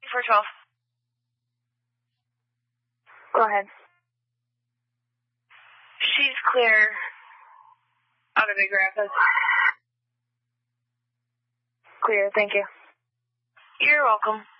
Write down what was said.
412. Go ahead. She's clear out of Big Rapids. Clear, thank you. You're welcome.